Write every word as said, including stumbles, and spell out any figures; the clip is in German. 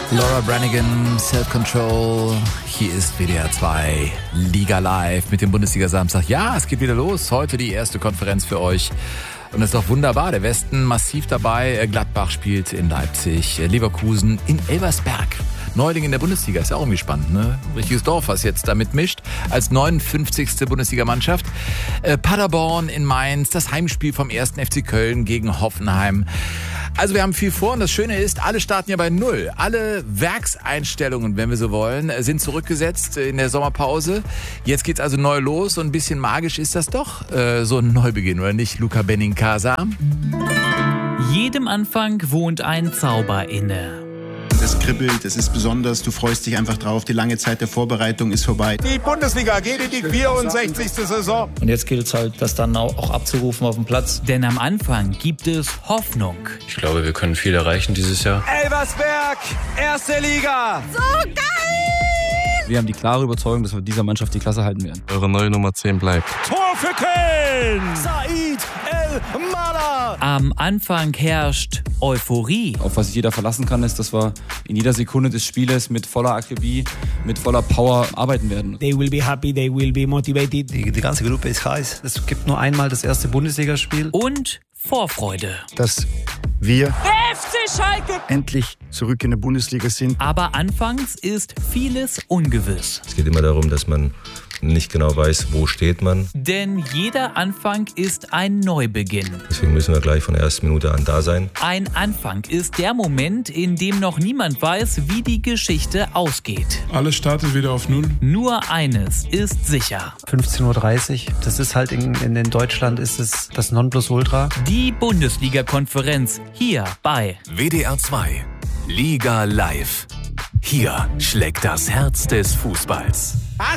Laura Branigan, Self-Control. Hier ist W D R zwei Liga Live mit dem Bundesliga-Samstag. Ja, es geht wieder los. Heute die erste Konferenz für euch. Und das ist doch wunderbar. Der Westen massiv dabei. Gladbach spielt in Leipzig, Leverkusen in Elversberg. Neuling in der Bundesliga, ist ja auch irgendwie spannend, ne? Richtiges Dorf, was jetzt da mitmischt. Als neunundfünfzigste Bundesligamannschaft. Äh, Paderborn in Mainz, das Heimspiel vom ersten F C Köln gegen Hoffenheim. Also wir haben viel vor und das Schöne ist, alle starten ja bei Null. Alle Werkseinstellungen, wenn wir so wollen, sind zurückgesetzt in der Sommerpause. Jetzt geht's also neu los und ein bisschen magisch ist das doch, äh, so ein Neubeginn, oder nicht, Luca Benincasa? Jedem Anfang wohnt ein Zauber inne. Es kribbelt, es ist besonders, du freust dich einfach drauf, die lange Zeit der Vorbereitung ist vorbei. Die Bundesliga geht in die vierundsechzigste Saison. Und jetzt gilt es halt, das dann auch abzurufen auf dem Platz. Denn am Anfang gibt es Hoffnung. Ich glaube, wir können viel erreichen dieses Jahr. Elversberg, erste Liga. So geil! Wir haben die klare Überzeugung, dass wir dieser Mannschaft die Klasse halten werden. Eure neue Nummer zehn bleibt. Tor für Köln! Said El-Mala! Am Anfang herrscht Euphorie. Auf was sich jeder verlassen kann, ist, dass wir in jeder Sekunde des Spieles mit voller Akribie, mit voller Power arbeiten werden. They will be happy, they will be motivated. Die, die ganze Gruppe ist heiß. Es gibt nur einmal das erste Bundesligaspiel. Und Vorfreude. Dass wir F C Schalke endlich zurück in der Bundesliga sind. Aber anfangs ist vieles ungewiss. Es geht immer darum, dass man nicht genau weiß, wo steht man. Denn jeder Anfang ist ein Neubeginn. Deswegen müssen wir gleich von der ersten Minute an da sein. Ein Anfang ist der Moment, in dem noch niemand weiß, wie die Geschichte ausgeht. Alles startet wieder auf Null. Nur eines ist sicher. fünfzehn Uhr dreißig, das ist halt in, in, in Deutschland ist es das Nonplusultra. Die Bundesliga-Konferenz hier bei W D R zwei Liga Live. Hier schlägt das Herz des Fußballs.